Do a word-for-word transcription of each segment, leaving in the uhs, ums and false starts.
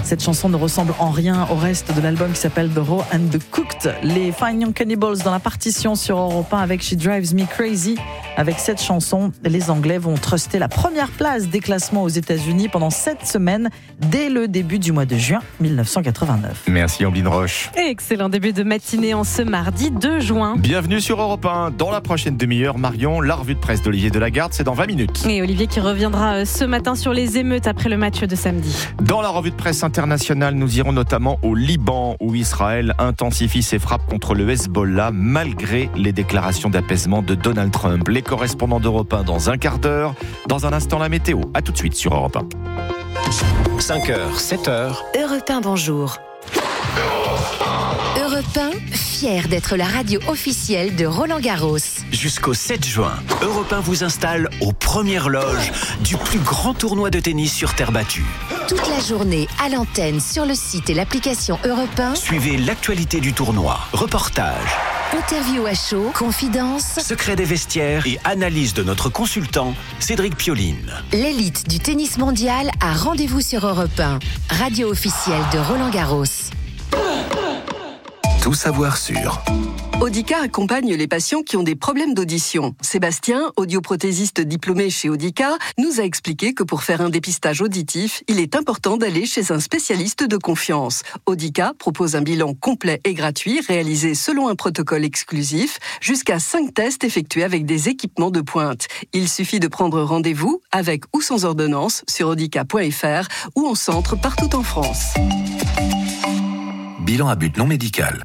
Cette chanson ne ressemble en rien au reste de l'album qui s'appelle The Raw and the Cooked. Les Fine Young Cannibals dans la partition sur Europe un avec She Drives Me Crazy. Avec cette chanson, les Anglais vont truster la première place des classements aux États-Unis pendant sept semaines dès le début du mois de juin dix-neuf cent quatre-vingt-neuf. Merci Ambline Roche. Et excellent début de matinée en ce mardi deux juin. Bienvenue sur Europe un. Dans la prochaine demi-heure, Marion, la revue de presse d'Olivier Delagarde, c'est dans vingt minutes. Et Olivier qui reviendra ce matin sur les émeutes après le match de samedi. Dans la revue de presse internationale, nous irons notamment au Liban où Israël intensifie ses frappes contre le Hezbollah malgré les déclarations d'apaisement de Donald Trump. Les correspondants d'Europe un dans un quart d'heure. Dans un instant, la météo. À tout de suite sur Europe un. cinq heures, sept heures. Europe un, bonjour. Europe un, fier d'être la radio officielle de Roland Garros. Jusqu'au sept juin, Europe un vous installe aux premières loges du plus grand tournoi de tennis sur terre battue. Toute la journée à l'antenne, sur le site et l'application Europe un. Suivez l'actualité du tournoi, reportages, interview à chaud, confidences, secrets des vestiaires et analyse de notre consultant Cédric Pioline. L'élite du tennis mondial a rendez-vous sur Europe un, radio officielle de Roland Garros. Tout savoir sur Audica accompagne les patients qui ont des problèmes d'audition. Sébastien, audioprothésiste diplômé chez Audica, nous a expliqué que pour faire un dépistage auditif, il est important d'aller chez un spécialiste de confiance. Audica propose un bilan complet et gratuit réalisé selon un protocole exclusif, jusqu'à cinq tests effectués avec des équipements de pointe. Il suffit de prendre rendez-vous avec ou sans ordonnance sur audica point f r ou en centre partout en France. Bilan à but non médical.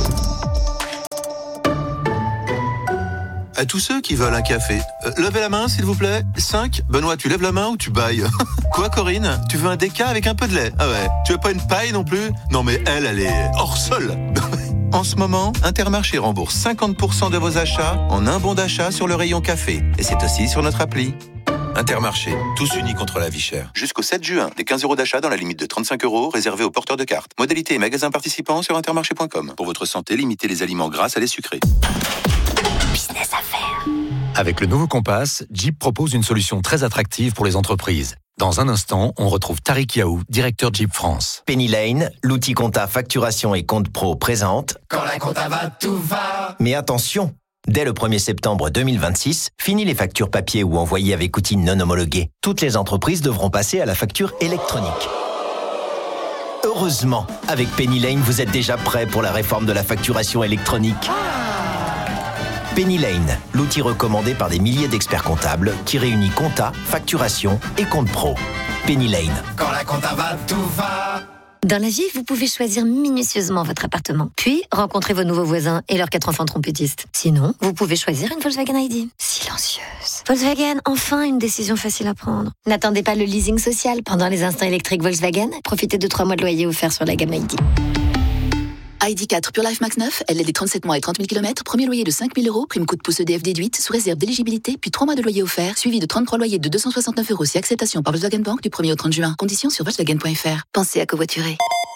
À tous ceux qui veulent un café, euh, levez la main s'il vous plaît. cinq. Benoît, tu lèves la main ou tu bailles? Quoi Corinne? Tu veux un déca avec un peu de lait? Ah ouais. Tu veux pas une paille non plus? Non mais elle, elle est hors sol. En ce moment, Intermarché rembourse cinquante pour cent de vos achats en un bon d'achat sur le rayon café. Et c'est aussi sur notre appli. Intermarché, tous unis contre la vie chère. Jusqu'au sept juin, des quinze euros d'achat dans la limite de trente-cinq euros réservés aux porteurs de cartes. Modalité et magasins participants sur intermarché point com. Pour votre santé, limitez les aliments gras à les sucrés. Business à faire. Avec le nouveau Compass, Jeep propose une solution très attractive pour les entreprises. Dans un instant, on retrouve Tariq Yaou, directeur Jeep France. Penny Lane, l'outil compta facturation et compte pro présente. Quand la compta va, tout va. Mais attention, dès le premier septembre deux mille vingt-six, fini les factures papier ou envoyées avec outils non homologués. Toutes les entreprises devront passer à la facture électronique. Heureusement, avec Penny Lane, vous êtes déjà prêt pour la réforme de la facturation électronique. Penny Lane, l'outil recommandé par des milliers d'experts comptables qui réunit compta, facturation et compte pro. Penny Lane. Quand la compta va, tout va. Dans la vie, vous pouvez choisir minutieusement votre appartement, puis rencontrer vos nouveaux voisins et leurs quatre enfants trompettistes. Sinon, vous pouvez choisir une Volkswagen I D. Silencieuse. Volkswagen, enfin une décision facile à prendre. N'attendez pas le leasing social pendant les instants électriques Volkswagen. Profitez de trois mois de loyer offerts sur la gamme I D. I D quatre Pure Life Max neuf, L L D trente-sept mois et trente mille kilomètres, premier loyer de cinq mille euros, prime coup de pouce E D F déduite, sous réserve d'éligibilité, puis trois mois de loyer offert, suivi de trente-trois loyers de deux cent soixante-neuf euros si acceptation par Volkswagen Bank du premier au trente juin. Conditions sur volkswagen point f r. Pensez à covoiturer.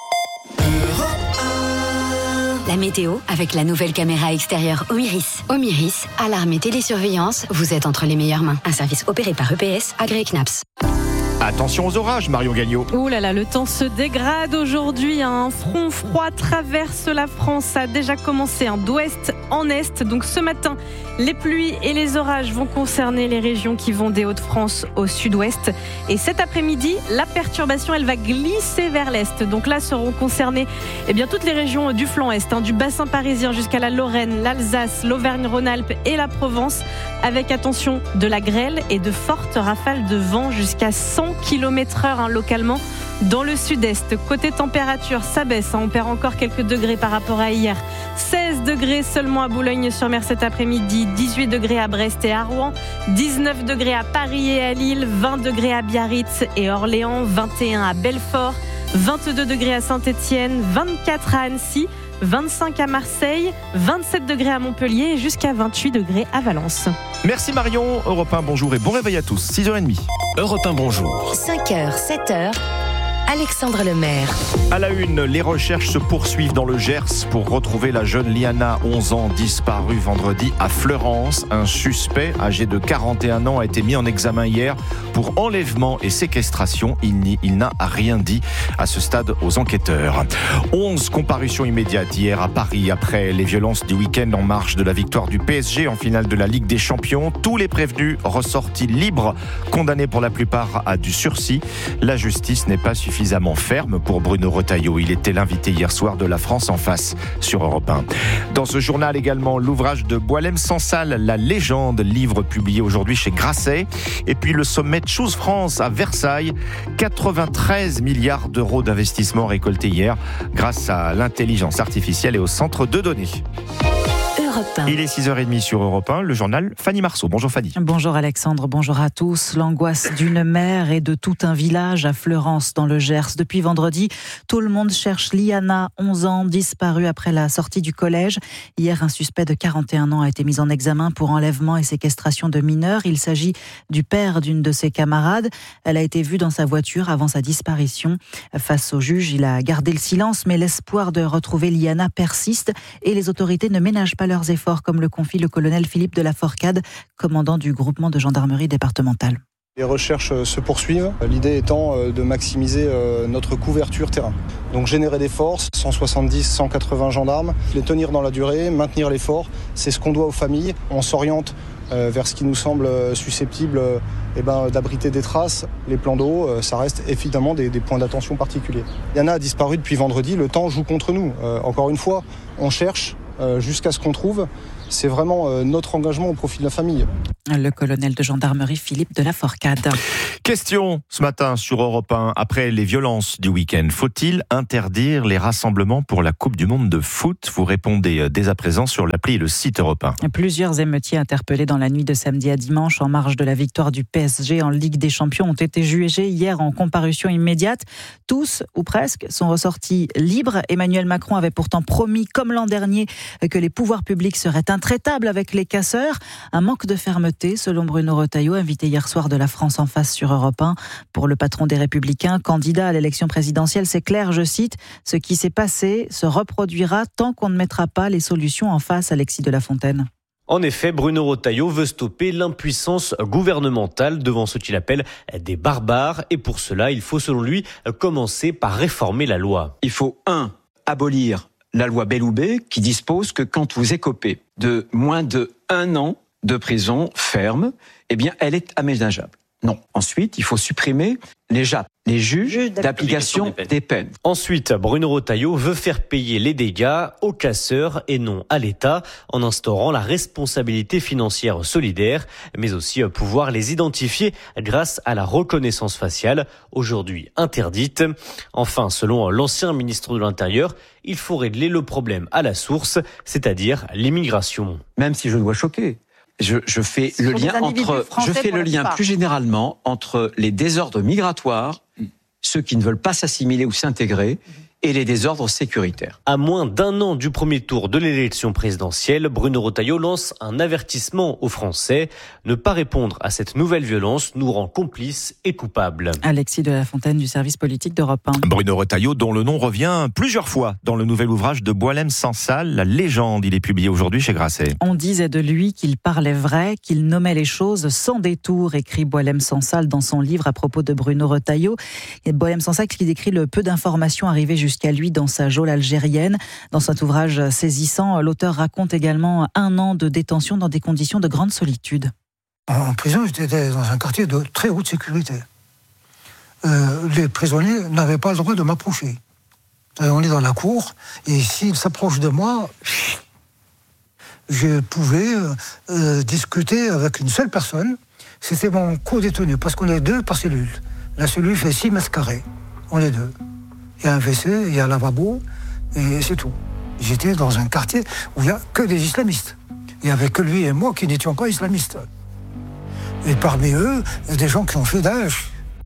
La météo avec la nouvelle caméra extérieure Omiris. Omiris, alarme et télésurveillance, vous êtes entre les meilleures mains. Un service opéré par E P S, agréé C N A P S. Attention aux orages, Marion Gagnon. Ouh là là, le temps se dégrade aujourd'hui. Un front froid traverse la France. Ça a déjà commencé hein, d'ouest en est. Donc ce matin, les pluies et les orages vont concerner les régions qui vont des Hauts-de-France au sud-ouest. Et cet après-midi, la perturbation, elle va glisser vers l'est. Donc là, seront concernées eh bien, toutes les régions du flanc est, hein, du bassin parisien jusqu'à la Lorraine, l'Alsace, l'Auvergne-Rhône-Alpes et la Provence. Avec attention de la grêle et de fortes rafales de vent jusqu'à cent kilomètres heure hein, localement dans le sud-est. Côté température, ça baisse. Hein, on perd encore quelques degrés par rapport à hier. seize degrés seulement à Boulogne-sur-Mer cet après-midi, dix-huit degrés à Brest et à Rouen, dix-neuf degrés à Paris et à Lille, vingt degrés à Biarritz et Orléans, vingt et un à Belfort, vingt-deux degrés à Saint-Étienne, vingt-quatre à Annecy, vingt-cinq à Marseille, vingt-sept degrés à Montpellier et jusqu'à vingt-huit degrés à Valence. Merci Marion. Europe un, bonjour et bon réveil à tous. six heures trente. Europe un, bonjour. cinq heures, sept heures. Alexandre Lemaire. À la une, les recherches se poursuivent dans le Gers pour retrouver la jeune Liana, onze ans, disparue vendredi à Fleurance. Un suspect âgé de quarante et un ans a été mis en examen hier pour enlèvement et séquestration. Il, n'y, il n'a rien dit à ce stade aux enquêteurs. onze comparutions immédiates hier à Paris après les violences du week-end en marge de la victoire du P S G en finale de la Ligue des Champions. Tous les prévenus ressortis libres, condamnés pour la plupart à du sursis. La justice n'est pas suffisamment ferme pour Bruno Retailleau. Il était l'invité hier soir de La France en face sur Europe un. Dans ce journal également, l'ouvrage de Boualem Sansal, La légende, livre publié aujourd'hui chez Grasset. Et puis le sommet Choose France à Versailles. quatre-vingt-treize milliards d'euros d'investissement récoltés hier grâce à l'intelligence artificielle et au centre de données. Il est six heures trente sur Europe un, le journal Fanny Marceau. Bonjour Fanny. Bonjour Alexandre, bonjour à tous. L'angoisse d'une mère et de tout un village à Fleurance dans le Gers. Depuis vendredi, tout le monde cherche Liana, onze ans, disparue après la sortie du collège. Hier, un suspect de quarante et un ans a été mis en examen pour enlèvement et séquestration de mineurs. Il s'agit du père d'une de ses camarades. Elle a été vue dans sa voiture avant sa disparition. Face au juge, il a gardé le silence, mais l'espoir de retrouver Liana persiste et les autorités ne ménagent pas leurs efforts, comme le confie le colonel Philippe de la Forcade, commandant du groupement de gendarmerie départementale. Les recherches se poursuivent, l'idée étant de maximiser notre couverture terrain. Donc générer des forces, cent soixante-dix à cent quatre-vingts gendarmes, les tenir dans la durée, maintenir l'effort, c'est ce qu'on doit aux familles. On s'oriente vers ce qui nous semble susceptible eh ben, d'abriter des traces. Les plans d'eau, ça reste évidemment des, des points d'attention particuliers. Yana a disparu depuis vendredi, le temps joue contre nous. Euh, encore une fois, on cherche euh, jusqu'à ce qu'on trouve. C'est vraiment euh, notre engagement au profit de la famille. Le colonel de gendarmerie Philippe de la Forcade. Question ce matin sur Europe un. Après les violences du week-end, faut-il interdire les rassemblements pour la Coupe du Monde de foot ? Vous répondez dès à présent sur l'appli et le site Europe un. Plusieurs émeutiers interpellés dans la nuit de samedi à dimanche en marge de la victoire du P S G en Ligue des Champions ont été jugés hier en comparution immédiate. Tous, ou presque, sont ressortis libres. Emmanuel Macron avait pourtant promis, comme l'an dernier, que les pouvoirs publics seraient intraitables avec les casseurs. Un manque de fermeté, selon Bruno Retailleau, invité hier soir de La France en face sur Europe un. Pour le patron des Républicains, candidat à l'élection présidentielle, c'est clair, je cite, « Ce qui s'est passé se reproduira tant qu'on ne mettra pas les solutions en face », Alexis de la Fontaine. En effet, Bruno Retailleau veut stopper l'impuissance gouvernementale devant ce qu'il appelle des barbares. Et pour cela, il faut, selon lui, commencer par réformer la loi. Il faut, un, abolir la loi Belloubet qui dispose que quand vous écopez de moins de un an de prison ferme, eh bien, elle est aménageable. Non. Ensuite, il faut supprimer les J A P, les juges d'application des peines. des peines. Ensuite, Bruno Retailleau veut faire payer les dégâts aux casseurs et non à l'État, en instaurant la responsabilité financière solidaire, mais aussi pouvoir les identifier grâce à la reconnaissance faciale, aujourd'hui interdite. Enfin, selon l'ancien ministre de l'Intérieur, il faut régler le problème à la source, c'est-à-dire l'immigration. Même si je dois choquer. Je, je fais le lien entre, je fais le lien plus généralement entre les désordres migratoires, ceux qui ne veulent pas s'assimiler ou s'intégrer, et les désordres sécuritaires. À moins d'un an du premier tour de l'élection présidentielle, Bruno Retailleau lance un avertissement aux Français. Ne pas répondre à cette nouvelle violence nous rend complices et coupables. Alexis de la Fontaine du service politique d'Europe un. Bruno Retailleau, dont le nom revient plusieurs fois dans le nouvel ouvrage de Boualem Sansal, La légende. Il est publié aujourd'hui chez Grasset. On disait de lui qu'il parlait vrai, qu'il nommait les choses sans détour, écrit Boualem Sansal dans son livre à propos de Bruno Retailleau. Et Boualem Sansal qui décrit le peu d'informations arrivées jusqu'à jusqu'à lui dans sa geôle algérienne. Dans cet ouvrage saisissant, l'auteur raconte également un an de détention dans des conditions de grande solitude. En prison, j'étais dans un quartier de très haute sécurité. Euh, les prisonniers n'avaient pas le droit de m'approcher. On est dans la cour, et s'ils s'approchent de moi, je pouvais euh, discuter avec une seule personne. C'était mon co-détenu, parce qu'on est deux par cellule. La cellule fait six mètres carrés. On est deux. Il y a un W C, il y a un lavabo, et c'est tout. J'étais dans un quartier où il n'y a que des islamistes. Il n'y avait que lui et moi qui n'étions pas islamistes. Et parmi eux, il y a des gens qui ont fait Daesh.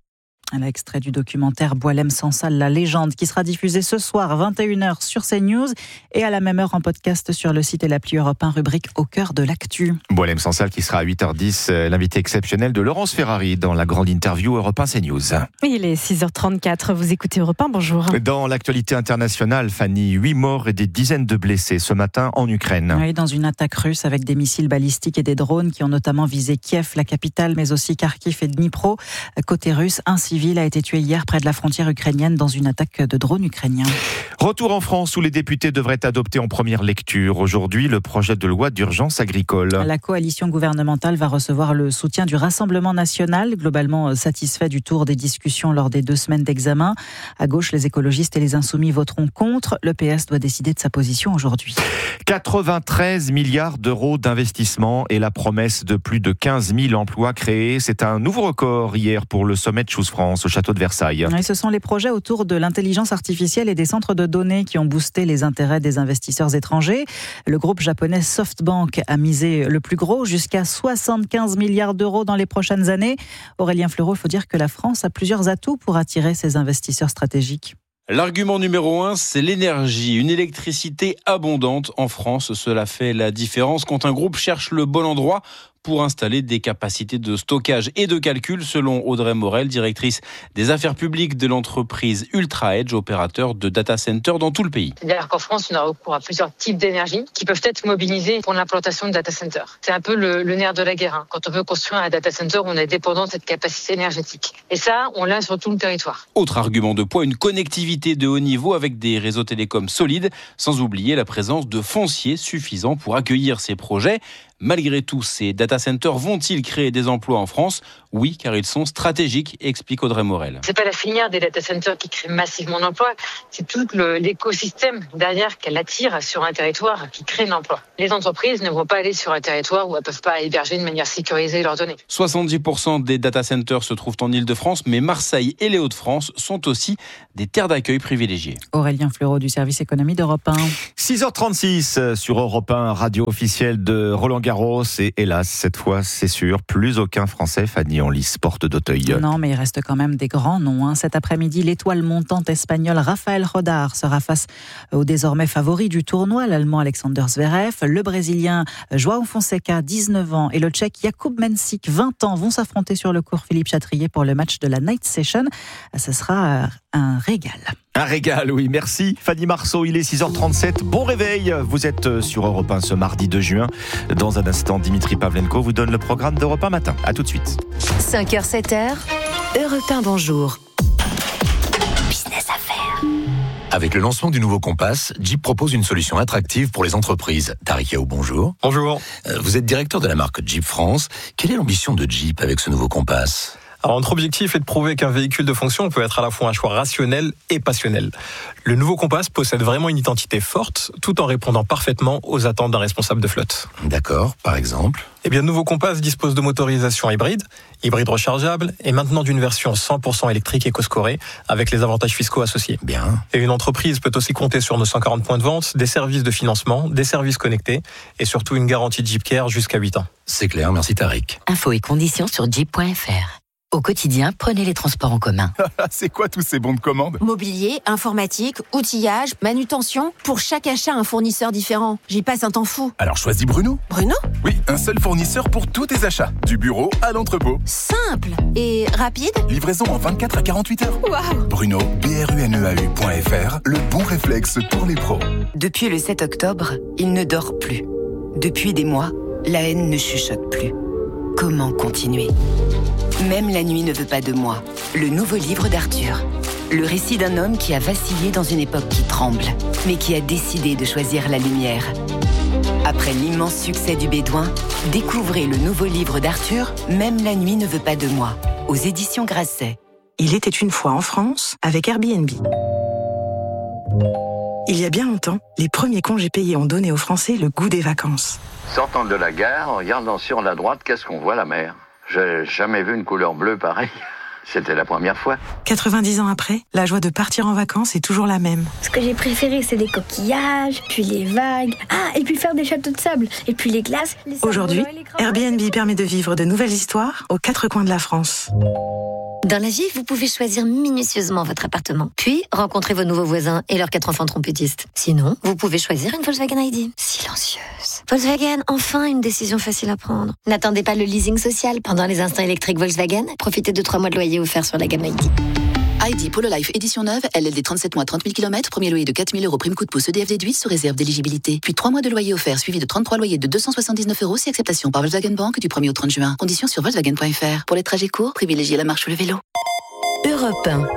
L'extrait du documentaire Boualem Sansal, la légende, qui sera diffusé ce soir vingt et une heures sur CNews et à la même heure en podcast sur le site et l'appli Europe un, rubrique Au cœur de l'actu. Boualem Sansal qui sera à huit heures dix, l'invité exceptionnel de Laurence Ferrari dans la grande interview Europe un CNews. Il est six heures trente-quatre, vous écoutez Europe un, bonjour. Dans l'actualité internationale, Fanny, huit morts et des dizaines de blessés ce matin en Ukraine. Oui, dans une attaque russe avec des missiles balistiques et des drones qui ont notamment visé Kiev, la capitale, mais aussi Kharkiv et Dnipro. Côté russe, un civil a été tué hier près de la frontière ukrainienne dans une attaque de drones ukrainiens. Retour en France où les députés devraient adopter en première lecture aujourd'hui le projet de loi d'urgence agricole. La coalition gouvernementale va recevoir le soutien du Rassemblement national, globalement satisfait du tour des discussions lors des deux semaines d'examen. À gauche, les écologistes et les insoumis voteront contre. Le P S doit décider de sa position aujourd'hui. quatre-vingt-treize milliards d'euros d'investissement et la promesse de plus de quinze mille emplois créés. C'est un nouveau record hier pour le sommet de Choose France au château de Versailles. Et ce sont les projets autour de l'intelligence artificielle et des centres de données qui ont boosté les intérêts des investisseurs étrangers. Le groupe japonais SoftBank a misé le plus gros, jusqu'à soixante-quinze milliards d'euros dans les prochaines années. Aurélien Fleureau, il faut dire que la France a plusieurs atouts pour attirer ces investisseurs stratégiques. L'argument numéro un, c'est l'énergie. Une électricité abondante en France, cela fait la différence quand un groupe cherche le bon endroit pour installer des capacités de stockage et de calcul, selon Audrey Morel, directrice des affaires publiques de l'entreprise Ultra Edge, opérateur de data center dans tout le pays. C'est-à-dire qu'en France, on a recours à plusieurs types d'énergie qui peuvent être mobilisés pour l'implantation de data centers. C'est un peu le, le nerf de la guerre. Hein. Quand on veut construire un data center, on est dépendant de cette capacité énergétique. Et ça, on l'a sur tout le territoire. Autre argument de poids, une connectivité de haut niveau avec des réseaux télécoms solides, sans oublier la présence de foncier suffisant pour accueillir ces projets. Malgré tout, ces data centers vont-ils créer des emplois en France ? Oui, car ils sont stratégiques, explique Audrey Morel. C'est pas la filière des data centers qui crée massivement d'emplois, c'est tout le, l'écosystème derrière qu'elle attire sur un territoire qui crée de l'emploi. Les entreprises ne vont pas aller sur un territoire où elles peuvent pas héberger de manière sécurisée leurs données. soixante-dix pour cent des data centers se trouvent en Ile-de-France, mais Marseille et les Hauts-de-France sont aussi des terres d'accueil privilégiées. Aurélien Fleureau du service économie d'Europe un. six heures trente-six sur Europe un, radio officielle de Roland Garros. Et hélas, cette fois, c'est sûr, plus aucun Français, Fanny, en lice porte d'Auteuil. Non, mais il reste quand même des grands noms. Hein. Cet après-midi, l'étoile montante espagnole Rafael Rodar sera face au désormais favori du tournoi, l'Allemand Alexander Zverev. Le Brésilien João Fonseca, dix-neuf ans, et le Tchèque Jakub Mensik, vingt ans, vont s'affronter sur le court Philippe Chatrier pour le match de la Night Session. Ce sera un régal. Un régal, oui, merci Fanny Marceau, il est six heures trente-sept, bon réveil, vous êtes sur Europe un ce mardi deux juin. Dans un instant, Dimitri Pavlenko vous donne le programme d'Europe un matin, à tout de suite. cinq heures, sept heures, Europe un, bonjour. Business Affaires. Avec le lancement du nouveau Compass, Jeep propose une solution attractive pour les entreprises. Tariq Yaou, bonjour. Bonjour. Vous êtes directeur de la marque Jeep France. Quelle est l'ambition de Jeep avec ce nouveau Compass ? Alors, notre objectif est de prouver qu'un véhicule de fonction peut être à la fois un choix rationnel et passionnel. Le nouveau Compass possède vraiment une identité forte, tout en répondant parfaitement aux attentes d'un responsable de flotte. D'accord, par exemple ? Eh bien, le nouveau Compass dispose de motorisation hybride, hybride rechargeable, et maintenant d'une version cent pour cent électrique éco-scorée, avec les avantages fiscaux associés. Bien. Et une entreprise peut aussi compter sur nos cent quarante points de vente, des services de financement, des services connectés, et surtout une garantie Jeep Care jusqu'à huit ans. C'est clair, merci Tariq. Infos et conditions sur jeep point f r. Au quotidien, prenez les transports en commun. C'est quoi tous ces bons de commande ? Mobilier, informatique, outillage, manutention. Pour chaque achat, un fournisseur différent. J'y passe un temps fou. Alors choisis Bruno. Bruno ? Oui, un seul fournisseur pour tous tes achats. Du bureau à l'entrepôt. Simple et rapide. Livraison en vingt-quatre à quarante-huit heures. Waouh ! Bruno, B R U N E A U point F R, le bon réflexe pour les pros. Depuis le sept octobre, il ne dort plus. Depuis des mois, la haine ne chuchote plus. Comment continuer ? Même la nuit ne veut pas de moi. Le nouveau livre d'Arthur. Le récit d'un homme qui a vacillé dans une époque qui tremble, mais qui a décidé de choisir la lumière. Après l'immense succès du Bédouin, découvrez le nouveau livre d'Arthur, Même la nuit ne veut pas de moi, aux éditions Grasset. Il était une fois en France avec Airbnb. Il y a bien longtemps, les premiers congés payés ont donné aux Français le goût des vacances. Sortant de la gare, en regardant sur la droite, qu'est-ce qu'on voit, la mer ? J'ai jamais vu une couleur bleue pareille. C'était la première fois. quatre-vingt-dix ans après, la joie de partir en vacances est toujours la même. Ce que j'ai préféré, c'est les coquillages, puis les vagues. Ah, et puis faire des châteaux de sable, et puis les glaces. Les Aujourd'hui, Airbnb permet de vivre de nouvelles histoires aux quatre coins de la France. Dans la vie, vous pouvez choisir minutieusement votre appartement, puis rencontrer vos nouveaux voisins et leurs quatre enfants trompettistes. Sinon, vous pouvez choisir une Volkswagen I D. Silencieuse. Volkswagen, enfin une décision facile à prendre. N'attendez pas le leasing social pendant les instants électriques Volkswagen. Profitez de trois mois de loyer offerts sur la gamme I D. I D Polo Life édition neuve, L L D trente-sept mois, trente mille kilomètres, premier loyer de quatre mille euros, prime coup de pouce E D F déduit sous réserve d'éligibilité. Puis trois mois de loyer offert suivi de trente-trois loyers de deux cent soixante-dix-neuf euros si acceptation par Volkswagen Bank du premier au trente juin. Conditions sur Volkswagen point F R. Pour les trajets courts, privilégiez la marche ou le vélo. Europe un.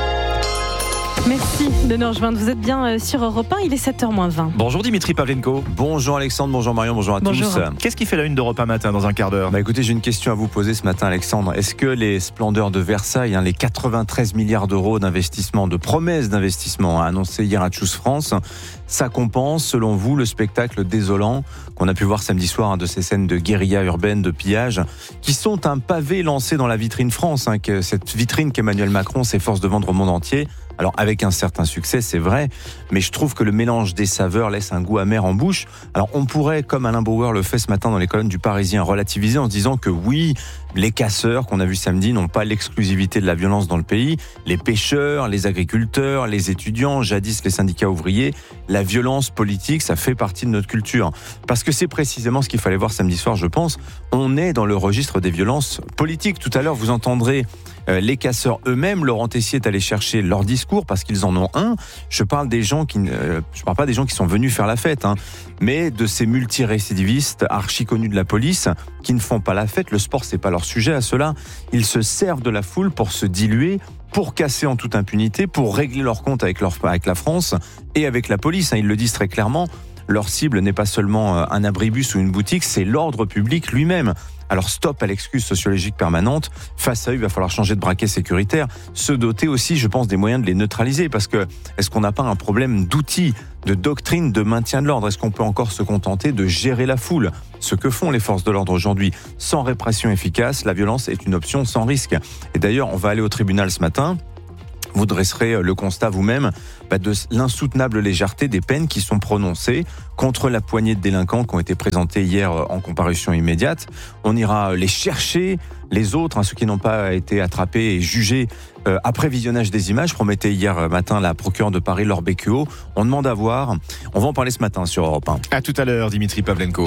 Merci de nous rejoindre. Vous êtes bien sur Europe un, il est sept heures moins vingt. Bonjour Dimitri Pavlenko. Bonjour Alexandre, bonjour Marion, bonjour à bonjour. tous. Qu'est-ce qui fait la une d'Europe un matin dans un quart d'heure ? Bah écoutez, j'ai une question à vous poser ce matin Alexandre. Est-ce que les splendeurs de Versailles, hein, les quatre-vingt-treize milliards d'euros d'investissement, de promesses d'investissement annoncées hier à Choose France, ça compense selon vous le spectacle désolant qu'on a pu voir samedi soir, hein, de ces scènes de guérilla urbaine, de pillage, qui sont un pavé lancé dans la vitrine France, hein, que cette vitrine qu'Emmanuel Macron s'efforce de vendre au monde entier. Alors avec un certain succès, c'est vrai, mais je trouve que le mélange des saveurs laisse un goût amer en bouche. Alors on pourrait, comme Alain Bauer le fait ce matin dans les colonnes du Parisien, relativiser en se disant que oui, les casseurs qu'on a vus samedi n'ont pas l'exclusivité de la violence dans le pays. Les pêcheurs, les agriculteurs, les étudiants, jadis les syndicats ouvriers, la violence politique, ça fait partie de notre culture. Parce que c'est précisément ce qu'il fallait voir samedi soir, je pense. On est dans le registre des violences politiques. Tout à l'heure, vous entendrez Euh, les casseurs eux-mêmes. Laurent Tessier est allé chercher leur discours parce qu'ils en ont un. Je parle des gens qui, euh, je parle pas des gens qui sont venus faire la fête, hein, mais de ces multirécidivistes archi connus de la police qui ne font pas la fête. Le sport, c'est pas leur sujet à ceux-là. Ils se servent de la foule pour se diluer, pour casser en toute impunité, pour régler leur compte avec leur, avec la France et avec la police. Hein, ils le disent très clairement. Leur cible n'est pas seulement un abribus ou une boutique, c'est l'ordre public lui-même. Alors stop à l'excuse sociologique permanente. Face à eux, il va falloir changer de braquet sécuritaire, se doter aussi, je pense, des moyens de les neutraliser. Parce que est-ce qu'on n'a pas un problème d'outils, de doctrine, de maintien de l'ordre ? Est-ce qu'on peut encore se contenter de gérer la foule ? Ce que font les forces de l'ordre aujourd'hui, sans répression efficace, la violence est une option sans risque. Et d'ailleurs, on va aller au tribunal ce matin. Vous dresserez le constat vous-même de l'insoutenable légèreté des peines qui sont prononcées contre la poignée de délinquants qui ont été présentés hier en comparution immédiate. On ira les chercher, les autres, hein, ceux qui n'ont pas été attrapés et jugés euh, après visionnage des images, promettait hier matin la procureure de Paris, Laure Becqueau. On demande à voir. On va en parler ce matin sur Europe un. À tout à l'heure, Dimitri Pavlenko.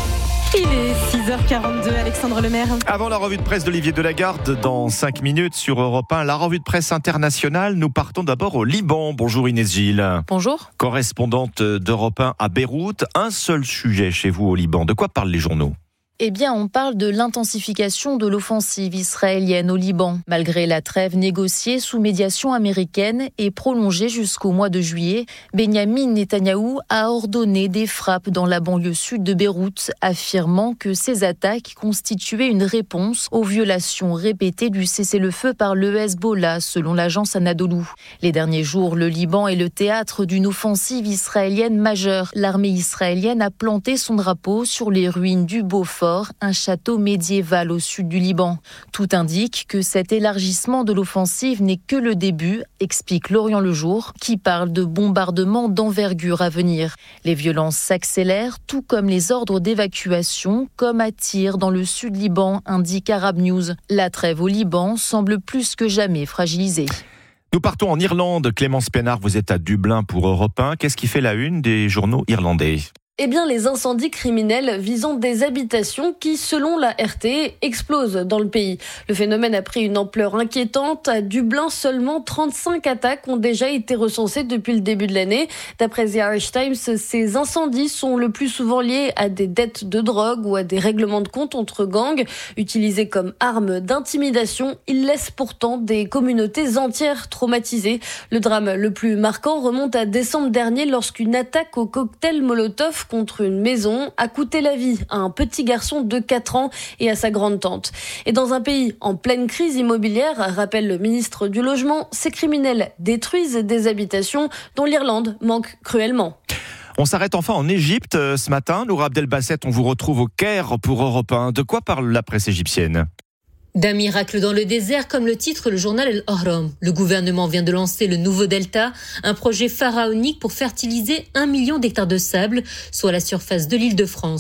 Il est six heures quarante-deux, Alexandre Lemaire. Avant la revue de presse d'Olivier Delagarde, dans cinq minutes sur Europe un, la revue de presse internationale, nous partons d'abord au Liban. Bonjour Inès Gilles. Bonjour. Correspondante d'Europe un à Beyrouth, un seul sujet chez vous au Liban. De quoi parlent les journaux ? Eh bien, on parle de l'intensification de l'offensive israélienne au Liban. Malgré la trêve négociée sous médiation américaine et prolongée jusqu'au mois de juillet, Benyamin Netanyahou a ordonné des frappes dans la banlieue sud de Beyrouth, affirmant que ces attaques constituaient une réponse aux violations répétées du cessez-le-feu par le Hezbollah, selon l'agence Anadolu. Les derniers jours, le Liban est le théâtre d'une offensive israélienne majeure. L'armée israélienne a planté son drapeau sur les ruines du Beaufort, un château médiéval au sud du Liban. Tout indique que cet élargissement de l'offensive n'est que le début, explique Lorient Le Jour, qui parle de bombardements d'envergure à venir. Les violences s'accélèrent, tout comme les ordres d'évacuation, comme à Tyr dans le sud Liban, indique Arab News. La trêve au Liban semble plus que jamais fragilisée. Nous partons en Irlande. Clémence Pénard, vous êtes à Dublin pour Europe un. Qu'est-ce qui fait la une des journaux irlandais ? Eh bien, les incendies criminels visant des habitations qui, selon la R T, explosent dans le pays. Le phénomène a pris une ampleur inquiétante. À Dublin, seulement trente-cinq attaques ont déjà été recensées depuis le début de l'année. D'après The Irish Times, ces incendies sont le plus souvent liés à des dettes de drogue ou à des règlements de compte entre gangs. Utilisés comme armes d'intimidation, ils laissent pourtant des communautés entières traumatisées. Le drame le plus marquant remonte à décembre dernier lorsqu'une attaque au cocktail Molotov contre une maison a coûté la vie à un petit garçon de quatre ans et à sa grande-tante. Et dans un pays en pleine crise immobilière, rappelle le ministre du Logement, ces criminels détruisent des habitations dont l'Irlande manque cruellement. On s'arrête enfin en Égypte ce matin. Noura Abdelbasset, on vous retrouve au Caire pour Europe un. De quoi parle la presse égyptienne ? D'un miracle dans le désert, comme le titre le journal El Ahram. Le gouvernement vient de lancer le nouveau Delta, un projet pharaonique pour fertiliser un million d'hectares de sable, soit la surface de l'Île-de-France.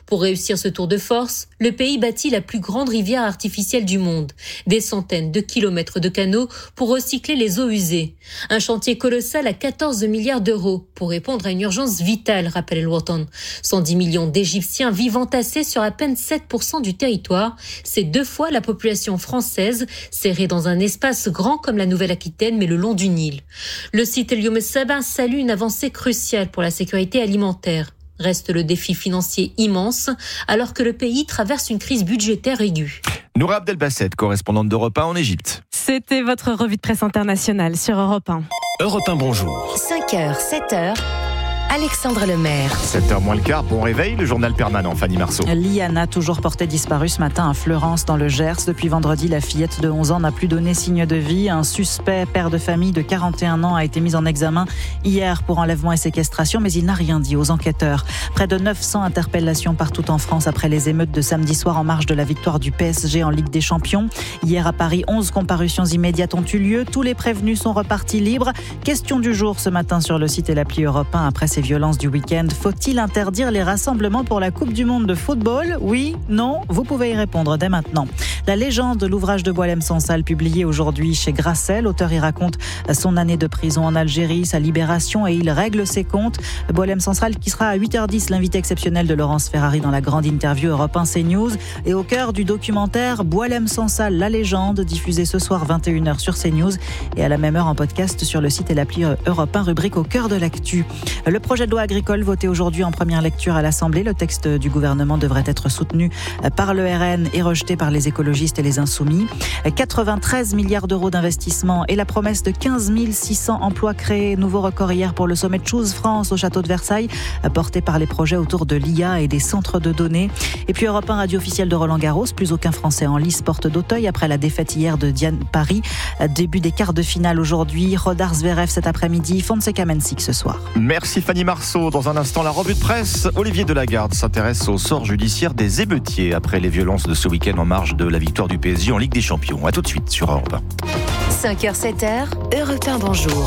Pour réussir ce tour de force, le pays bâtit la plus grande rivière artificielle du monde. Des centaines de kilomètres de canaux pour recycler les eaux usées. Un chantier colossal à quatorze milliards d'euros pour répondre à une urgence vitale, rappelle El Watan. cent dix millions d'Égyptiens vivent entassés sur à peine sept pour cent du territoire. C'est deux fois la population française, serrée dans un espace grand comme la Nouvelle-Aquitaine, mais le long du Nil. Le site El Youm Saba salue une avancée cruciale pour la sécurité alimentaire. Reste le défi financier immense, alors que le pays traverse une crise budgétaire aiguë. Noura Abdelbasset, correspondante d'Europe un en Égypte. C'était votre revue de presse internationale sur Europe un. Europe un, bonjour. cinq heures, sept heures. Alexandre Lemaire. sept heures moins le quart, bon réveil, le journal permanent, Fanny Marceau. Liana, toujours portée disparue ce matin à Fleurance dans le Gers. Depuis vendredi, la fillette de onze ans n'a plus donné signe de vie. Un suspect, père de famille de quarante et un ans, a été mis en examen hier pour enlèvement et séquestration, mais il n'a rien dit aux enquêteurs. Près de neuf cents interpellations partout en France après les émeutes de samedi soir en marge de la victoire du P S G en Ligue des Champions. Hier à Paris, onze comparutions immédiates ont eu lieu. Tous les prévenus sont repartis libres. Question du jour ce matin sur le site et l'appli Europe un après ces violences du week-end. Faut-il interdire les rassemblements pour la Coupe du Monde de football ? Oui, non, vous pouvez y répondre dès maintenant. La légende, l'ouvrage de Boualem Sansal publié aujourd'hui chez Grasset. L'auteur y raconte son année de prison en Algérie, sa libération et il règle ses comptes. Boualem Sansal qui sera à huit heures dix, l'invité exceptionnel de Laurence Ferrari dans la grande interview Europe un CNews. Et au cœur du documentaire Boualem Sansal, la légende, diffusé ce soir vingt et une heures sur CNews et à la même heure en podcast sur le site et l'appli Europe un, rubrique au cœur de l'actu. Le projet de loi agricole voté aujourd'hui en première lecture à l'Assemblée. Le texte du gouvernement devrait être soutenu par le R N et rejeté par les écologistes et les insoumis. quatre-vingt-treize milliards d'euros d'investissement et la promesse de quinze mille six cents emplois créés. Nouveau record hier pour le sommet Choose France au château de Versailles, porté par les projets autour de l'I A et des centres de données. Et puis Europe un, radio officielle de Roland Garros. Plus aucun Français en lice porte d'Auteuil après la défaite hier de Diane Paris. Début des quarts de finale aujourd'hui. Rodar Zverev cet après-midi. Fonseca Mensik ce soir. Merci Fanny Marceau. Dans un instant, la revue de presse. Olivier Delagarde s'intéresse au sort judiciaire des émeutiers après les violences de ce week-end en marge de la victoire du P S G en Ligue des Champions. A tout de suite sur Europe un. cinq heures, sept heures, Europe un, bonjour.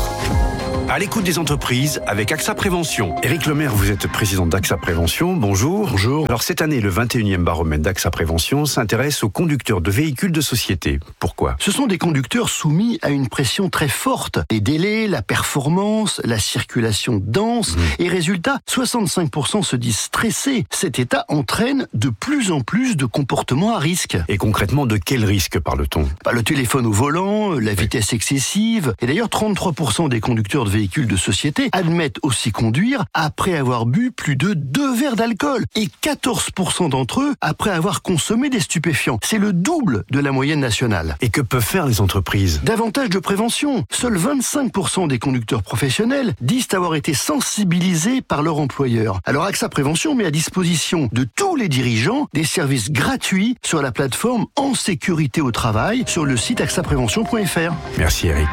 À l'écoute des entreprises avec AXA Prévention. Éric Lemaire, vous êtes président d'AXA Prévention. Bonjour. Bonjour. Alors cette année, le vingt et unième baromètre d'AXA Prévention s'intéresse aux conducteurs de véhicules de société. Pourquoi ? Ce sont des conducteurs soumis à une pression très forte. Les délais, la performance, la circulation dense. Mmh. Et résultat, soixante-cinq pour cent se disent stressés. Cet état entraîne de plus en plus de comportements à risque. Et concrètement, de quel risque parle-t-on ? Bah, le téléphone au volant, la vitesse excessive. Et d'ailleurs, trente-trois pour cent des conducteurs de véhicules de société admettent aussi conduire après avoir bu plus de deux verres d'alcool et quatorze pour cent d'entre eux après avoir consommé des stupéfiants. C'est le double de la moyenne nationale. Et que peuvent faire les entreprises ? Davantage de prévention. Seuls vingt-cinq pour cent des conducteurs professionnels disent avoir été sensibilisés par leur employeur. Alors AXA Prévention met à disposition de tous les dirigeants des services gratuits sur la plateforme En Sécurité au Travail sur le site axa prévention point f r. Merci Eric.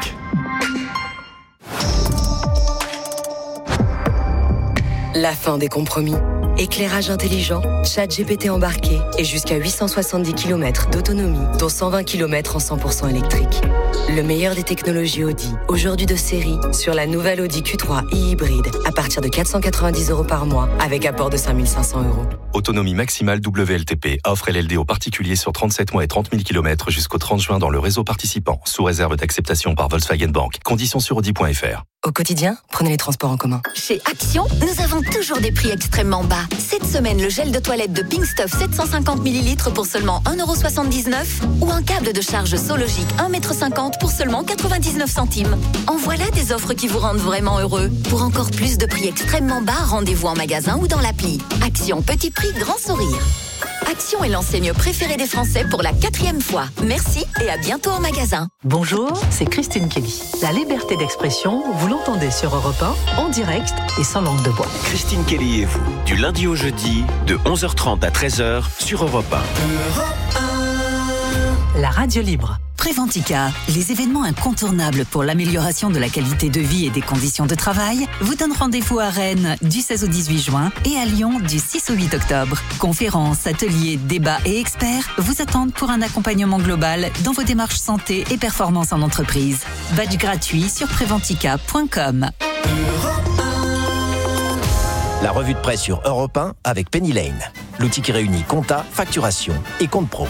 La fin des compromis. Éclairage intelligent, chat G P T embarqué et jusqu'à huit cent soixante-dix kilomètres d'autonomie, dont cent vingt kilomètres en cent pour cent électrique. Le meilleur des technologies Audi, aujourd'hui de série, sur la nouvelle Audi Q trois e-hybride, à partir de quatre cent quatre-vingt-dix euros par mois, avec apport de cinq mille cinq cents euros. Autonomie maximale W L T P, offre L L D aux particuliers sur trente-sept mois et trente mille kilomètres jusqu'au trente juin dans le réseau participant, sous réserve d'acceptation par Volkswagen Bank. Conditions sur audi point f r. Au quotidien, prenez les transports en commun. Chez Action, nous avons toujours des prix extrêmement bas. Cette semaine, le gel de toilette de Pink Stuff sept cent cinquante millilitres pour seulement un euro soixante-dix-neuf ou un câble de charge Sologic un mètre cinquante pour seulement quatre-vingt-dix-neuf centimes. En voilà des offres qui vous rendent vraiment heureux. Pour encore plus de prix extrêmement bas, rendez-vous en magasin ou dans l'appli. Action, petit prix, grand sourire. Action est l'enseigne préférée des Français pour la quatrième fois. Merci et à bientôt en magasin. Bonjour, c'est Christine Kelly. La liberté d'expression, vous l'entendez sur Europe un, en direct et sans langue de bois. Christine Kelly et vous, du lundi au jeudi, de onze heures trente à treize heures sur Europe un. Europe un. La radio libre. Préventica, les événements incontournables pour l'amélioration de la qualité de vie et des conditions de travail, vous donnent rendez-vous à Rennes du seize au dix-huit juin et à Lyon du six au huit octobre. Conférences, ateliers, débats et experts vous attendent pour un accompagnement global dans vos démarches santé et performance en entreprise. Badge gratuit sur préventica point com. La revue de presse sur Europe un avec Penny Lane. l'outil qui réunit compta, facturation et compte pro.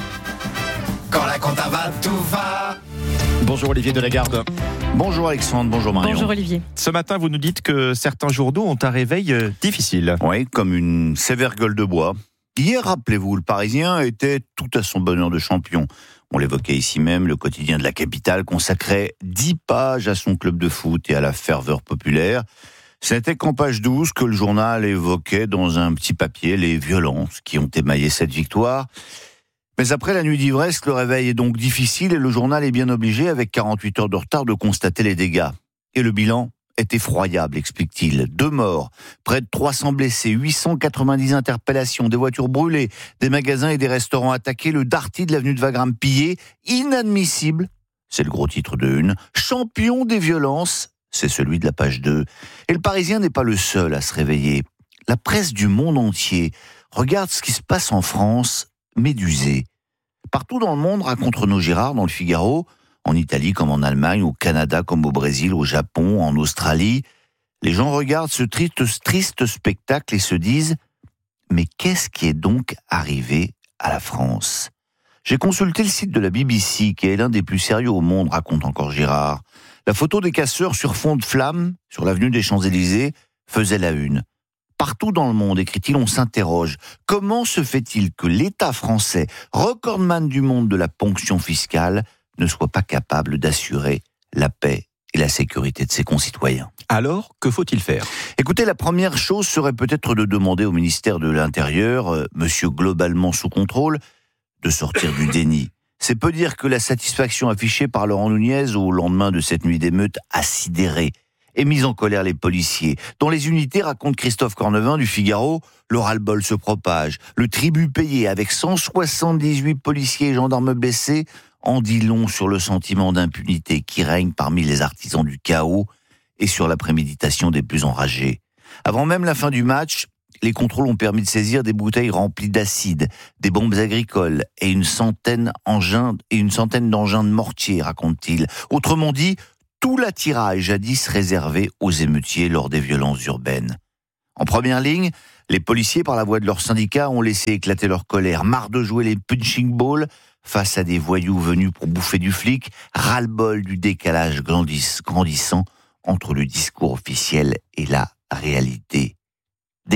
Quand la compta va, tout va. Bonjour Olivier Delagarde. Bonjour Alexandre, bonjour Marion. Bonjour Olivier. Ce matin, vous nous dites que certains journaux ont un réveil euh, difficile. Oui, comme une sévère gueule de bois. Hier, rappelez-vous, le Parisien était tout à son bonheur de champion. On l'évoquait ici même, le quotidien de la capitale consacrait dix pages à son club de foot et à la ferveur populaire. Ce n'était qu'en page douze que le journal évoquait dans un petit papier les violences qui ont émaillé cette victoire. Mais après la nuit d'ivresse, le réveil est donc difficile et le journal est bien obligé, avec quarante-huit heures de retard, de constater les dégâts. Et le bilan est effroyable, explique-t-il. Deux morts, près de trois cents blessés, huit cent quatre-vingt-dix interpellations, des voitures brûlées, des magasins et des restaurants attaqués, le Darty de l'avenue de Wagram pillé. Inadmissible, c'est le gros titre de une. Champion des violences, c'est celui de la page deux. Et le Parisien n'est pas le seul à se réveiller. La presse du monde entier regarde ce qui se passe en France, médusée. Partout dans le monde, raconte Renaud Girard dans le Figaro, en Italie comme en Allemagne, au Canada comme au Brésil, au Japon, en Australie. Les gens regardent ce triste, triste spectacle et se disent « Mais qu'est-ce qui est donc arrivé à la France ?» J'ai consulté le site de la B B C, qui est l'un des plus sérieux au monde, raconte encore Girard. La photo des casseurs sur fond de flammes, sur l'avenue des Champs-Élysées, faisait la une. Partout dans le monde, écrit-il, on s'interroge. Comment se fait-il que l'État français, recordman du monde de la ponction fiscale, ne soit pas capable d'assurer la paix et la sécurité de ses concitoyens? Alors, que faut-il faire? Écoutez, la première chose serait peut-être de demander au ministère de l'Intérieur, euh, monsieur globalement sous contrôle, de sortir du déni. C'est peu dire que la satisfaction affichée par Laurent Nunez au lendemain de cette nuit d'émeute a sidéré et mis en colère les policiers. Dans les unités, raconte Christophe Cornevin du Figaro, le ras-le-bol se propage. Le tribut payé avec cent soixante-dix-huit policiers et gendarmes blessés en dit long sur le sentiment d'impunité qui règne parmi les artisans du chaos et sur la préméditation des plus enragés. Avant même la fin du match, les contrôles ont permis de saisir des bouteilles remplies d'acide, des bombes agricoles et une centaine, engins, et une centaine d'engins de mortier, raconte-t-il. Autrement dit, tout l'attirail jadis réservé aux émeutiers lors des violences urbaines. En première ligne, les policiers, par la voix de leurs syndicats, ont laissé éclater leur colère, marre de jouer les punching balls face à des voyous venus pour bouffer du flic, ras-le-bol du décalage grandissant entre le discours officiel et la réalité. Décalage ?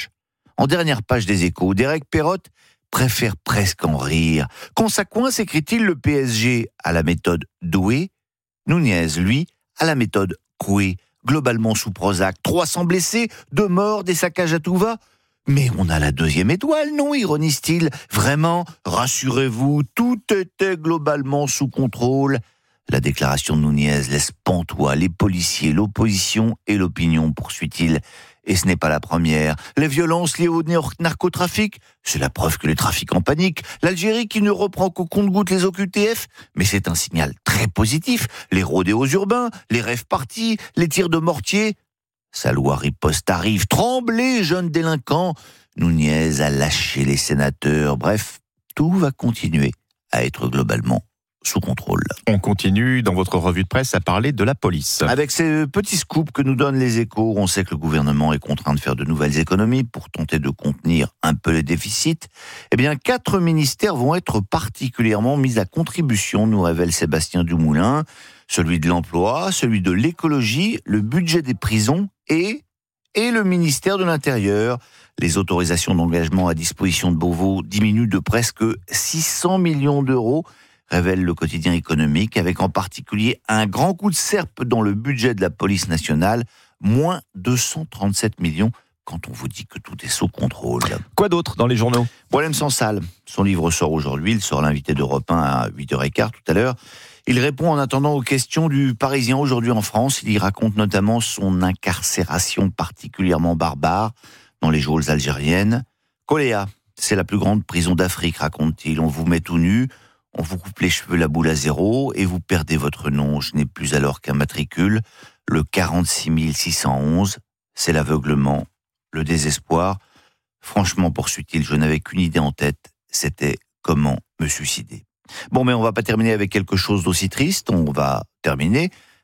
En dernière page des Échos, Derek Perrotte préfère presque en rire. Quand ça coince, écrit-il, le P S G à la méthode Doué, Nunez, lui, à la méthode Coué, globalement sous Prozac. trois cents blessés, deux morts, des saccages à tout va. Mais on a la deuxième étoile, non, ironise-t-il. Vraiment, rassurez-vous, tout était globalement sous contrôle. La déclaration de Nunez laisse pantois les policiers, l'opposition et l'opinion, poursuit-il. Et ce n'est pas la première. Les violences liées au narcotrafic, c'est la preuve que les trafiquants paniquent. L'Algérie qui ne reprend qu'au compte-gouttes les O Q T F, mais c'est un signal très positif. Les rodéos urbains, les rêves partis, les tirs de mortier. Sa loi riposte arrive. Tremblez, jeunes délinquants. Nunez a lâché les sénateurs. Bref, tout va continuer à être globalement sous contrôle. On continue dans votre revue de presse à parler de la police. Avec ces petits scoops que nous donnent les Échos, on sait que le gouvernement est contraint de faire de nouvelles économies pour tenter de contenir un peu les déficits. Eh bien, quatre ministères vont être particulièrement mis à contribution, nous révèle Sébastien Dumoulin. Celui de l'emploi, celui de l'écologie, le budget des prisons et, et le ministère de l'Intérieur. Les autorisations d'engagement à disposition de Beauvau diminuent de presque six cents millions d'euros, révèle le quotidien économique, avec en particulier un grand coup de serpe dans le budget de la police nationale, moins deux cent trente-sept millions, quand on vous dit que tout est sous contrôle. Quoi d'autre dans les journaux ? Problème sans salle. Son livre sort aujourd'hui, il sort l'invité d'Europe un à huit heures quinze tout à l'heure. Il répond en attendant aux questions du Parisien aujourd'hui en France. Il y raconte notamment son incarcération particulièrement barbare dans les geôles algériennes. Koléa, c'est la plus grande prison d'Afrique, raconte-t-il. On vous met tout nu, on vous coupe les cheveux la boule à zéro et vous perdez votre nom. Je n'ai plus alors qu'un matricule. Le quarante-six mille six cent onze, c'est l'aveuglement, le désespoir. Franchement, poursuit-il, je n'avais qu'une idée en tête, c'était comment me suicider. Bon, mais on va pas terminer avec quelque chose d'aussi triste, on va terminer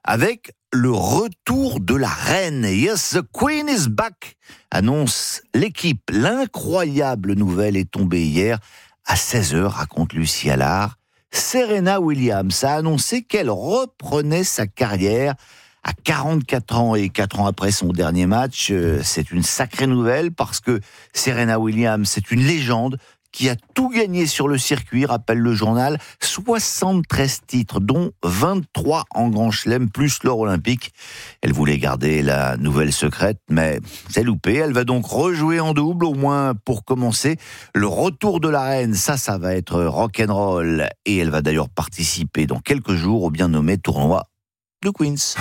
avec le retour de la reine. Yes, the Queen is back, annonce l'équipe. L'incroyable nouvelle est tombée hier à seize heures, raconte Lucie Allard. Serena Williams a annoncé qu'elle reprenait sa carrière à quarante-quatre ans et quatre ans après son dernier match. C'est une sacrée nouvelle parce que Serena Williams, c'est une légende qui a tout gagné sur le circuit, rappelle le journal, soixante-treize titres, dont vingt-trois en Grand Chelem, plus l'or olympique. Elle voulait garder la nouvelle secrète, mais c'est loupé. Elle va donc rejouer en double, au moins pour commencer. Le retour de la reine, ça, ça va être rock'n'roll. Et elle va d'ailleurs participer dans quelques jours au bien nommé tournoi de Queens.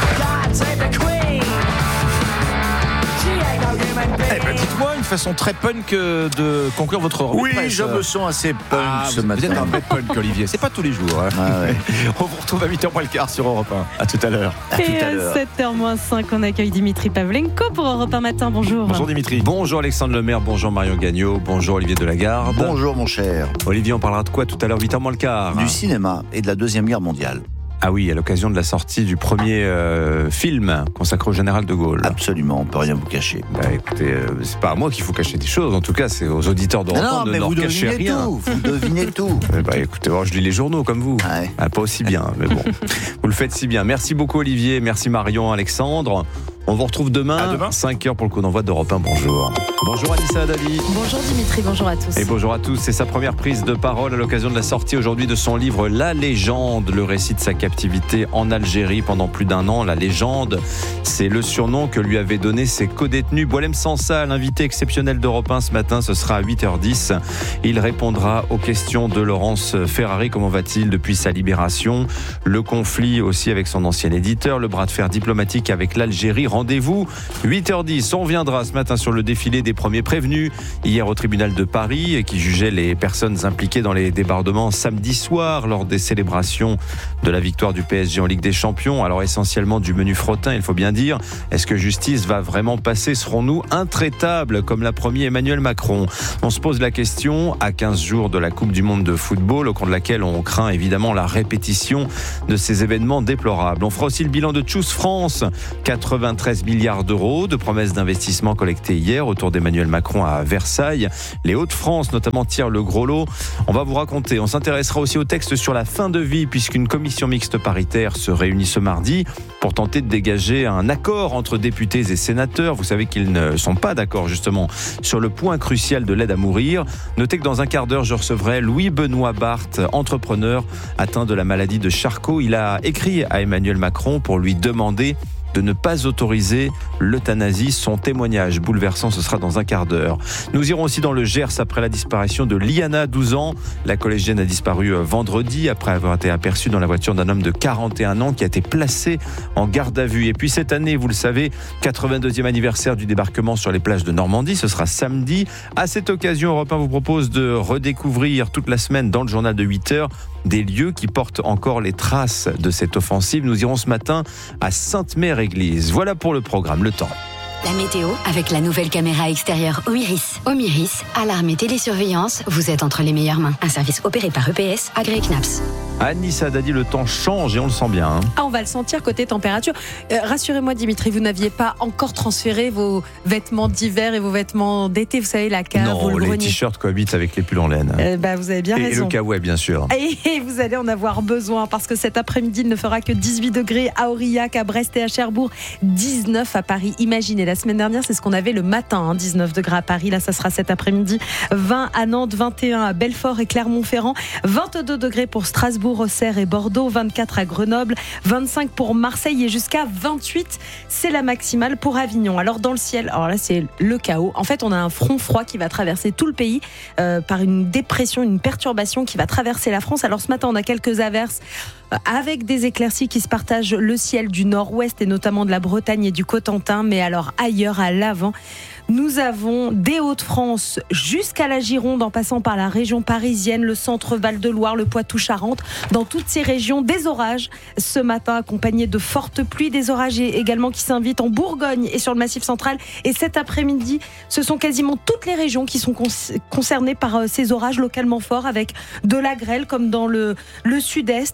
Eh ben, dites-moi une façon très punk de conclure votre revue Oui, de presse. je me sens assez punk Ah, ce vous, matin. vous êtes un vrai punk, Olivier. C'est pas tous les jours. Hein. Ah ouais. On vous retrouve à huit heures moins le quart sur Europe un. À tout à l'heure. À tout Et à à l'heure. sept heures moins cinq, on accueille Dimitri Pavlenko pour Europe un matin. Bonjour. Bonjour Dimitri. Bonjour Alexandre Lemaire, bonjour Marion Gagnon, bonjour Olivier Delagarde. Bonjour mon cher. Olivier, on parlera de quoi tout à l'heure, huit heures moins le quart? Du cinéma et de la Deuxième Guerre mondiale. Ah oui, à l'occasion de la sortie du premier euh, film consacré au général de Gaulle. Absolument, on peut rien vous cacher. Bah écoutez, euh, c'est pas à moi qu'il faut cacher des choses, en tout cas c'est aux auditeurs d'Europe Non, un de mais ne vous leur cacher devinez rien. tout, vous devinez tout. Eh bah écoutez, bon, je lis les journaux comme vous. Ouais. Ah, pas aussi bien, mais bon. Vous le faites si bien. Merci beaucoup Olivier, merci Marion, Alexandre. On vous retrouve demain, À demain. cinq heures pour le coup d'envoi d'Europe un. Bonjour. Bonjour Anissa Dali. Bonjour Dimitri, bonjour à tous. Et bonjour à tous, c'est sa première prise de parole à l'occasion de la sortie aujourd'hui de son livre La Légende, le récit de sa captivité en Algérie pendant plus d'un an. La Légende, c'est le surnom que lui avaient donné ses codétenus. Boualem Sansa, l'invité exceptionnel d'Europe un ce matin, ce sera à huit heures dix. Il répondra aux questions de Laurence Ferrari. Comment va-t-il depuis sa libération? Le conflit aussi avec son ancien éditeur, le bras de fer diplomatique avec l'Algérie. Rendez-vous huit heures dix. On reviendra ce matin sur le défilé des premiers prévenus hier au tribunal de Paris qui jugeait les personnes impliquées dans les débordements samedi soir lors des célébrations de la victoire du P S G en Ligue des Champions. Alors essentiellement du menu frottin, il faut bien dire. Est-ce que justice va vraiment passer? Serons-nous intraitables comme l'a promis Emmanuel Macron? On se pose la question à quinze jours de la Coupe du Monde de football au cours de laquelle on craint évidemment la répétition de ces événements déplorables. On fera aussi le bilan de Choose France, quatre-vingt-treize milliards d'euros de promesses d'investissement collectées hier autour d'Emmanuel Macron à Versailles. Les Hauts-de-France notamment tirent le gros lot. On va vous raconter. On s'intéressera aussi au texte sur la fin de vie puisqu'une commission mixte paritaire se réunit ce mardi pour tenter de dégager un accord entre députés et sénateurs. Vous savez qu'ils ne sont pas d'accord justement sur le point crucial de l'aide à mourir. Notez que dans un quart d'heure, je recevrai Louis-Benoît Barthes, entrepreneur atteint de la maladie de Charcot. Il a écrit à Emmanuel Macron pour lui demander de ne pas autoriser l'euthanasie. Son témoignage bouleversant, ce sera dans un quart d'heure. Nous irons aussi dans le Gers après la disparition de Liana, douze ans. La collégienne a disparu vendredi après avoir été aperçue dans la voiture d'un homme de quarante et un ans qui a été placé en garde à vue. Et puis cette année, vous le savez, quatre-vingt-deuxième anniversaire du débarquement sur les plages de Normandie. Ce sera samedi. À cette occasion, Europe un vous propose de redécouvrir toute la semaine dans le journal de huit heures des lieux qui portent encore les traces de cette offensive. Nous irons ce matin à Sainte-Mère-Église. Voilà pour le programme, le temps. La météo avec la nouvelle caméra extérieure Omiris. Omiris, alarme et télésurveillance, vous êtes entre les meilleures mains. Un service opéré par E P S, agréé C N A P S. Anissa Dadi, le temps change et on le sent bien. Hein. Ah, on va le sentir côté température. Euh, rassurez-moi Dimitri, vous n'aviez pas encore transféré vos vêtements d'hiver et vos vêtements d'été, vous savez, la cave ou Non, le les grenier. t-shirts cohabitent avec les pulls en laine. Euh, bah, vous avez bien et, raison. et le kawaii, bien sûr. Et vous allez en avoir besoin parce que cet après-midi il ne fera que dix-huit degrés à Aurillac, à Brest et à Cherbourg, dix-neuf à Paris. Imaginez, la semaine dernière, c'est ce qu'on avait le matin, hein, dix-neuf degrés à Paris. Là, ça sera cet après-midi. vingt à Nantes, vingt et un à Belfort et Clermont-Ferrand, vingt-deux degrés pour Strasbourg, Auxerre et Bordeaux, vingt-quatre à Grenoble, vingt-cinq pour Marseille et jusqu'à vingt-huit, c'est la maximale pour Avignon. Alors dans le ciel, alors là c'est le chaos. En fait, on a un front froid qui va traverser tout le pays euh, par une dépression, une perturbation qui va traverser la France. Alors ce matin, on a quelques averses euh, avec des éclaircies qui se partagent le ciel du nord-ouest et notamment de la Bretagne et du Cotentin. Mais alors ailleurs, à l'avant, nous avons des Hauts-de-France jusqu'à la Gironde en passant par la région parisienne, le centre Val-de-Loire, le Poitou-Charentes. Dans toutes ces régions, des orages ce matin accompagnés de fortes pluies. Des orages également qui s'invitent en Bourgogne et sur le Massif central. Et cet après-midi, ce sont quasiment toutes les régions qui sont concernées par ces orages localement forts avec de la grêle comme dans le, le sud-est, de la grêle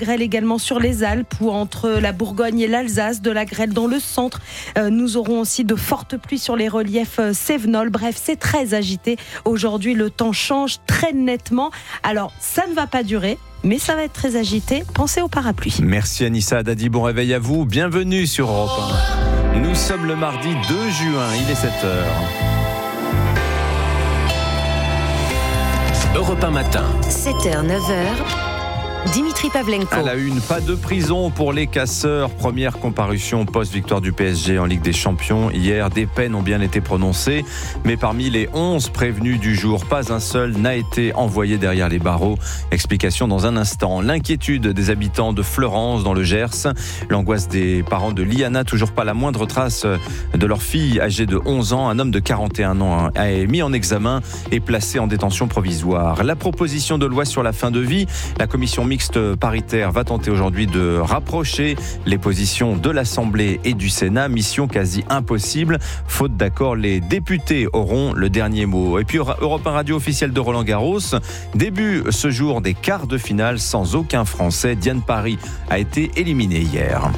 grêle également sur les Alpes ou entre la Bourgogne et l'Alsace, de la grêle dans le centre. Euh, nous aurons aussi de fortes pluies sur les reliefs cévenols. Bref, c'est très agité. Aujourd'hui, le temps change très nettement. Alors, ça ne va pas durer, mais ça va être très agité. Pensez au parapluie. Merci Anissa Haddadi, bon réveil à vous. Bienvenue sur Europe un. Nous sommes le mardi deux juin, il est sept heures. Europe un matin. sept heures, neuf heures. Dimitri Pavlenko. À la une, pas de prison pour les casseurs. Première comparution post-victoire du P S G en Ligue des Champions. Hier, des peines ont bien été prononcées. Mais parmi les onze prévenus du jour, pas un seul n'a été envoyé derrière les barreaux. Explication dans un instant. L'inquiétude des habitants de Fleurance dans le Gers. L'angoisse des parents de Liana. Toujours pas la moindre trace de leur fille âgée de onze ans. Un homme de quarante et un ans est mis en examen et placé en détention provisoire. La proposition de loi sur la fin de vie. La commission mixte paritaire va tenter aujourd'hui de rapprocher les positions de l'Assemblée et du Sénat. Mission quasi impossible. Faute d'accord, les députés auront le dernier mot. Et puis Europe un Radio officielle de Roland Garros. Début ce jour des quarts de finale sans aucun Français. Diane Paris a été éliminée hier.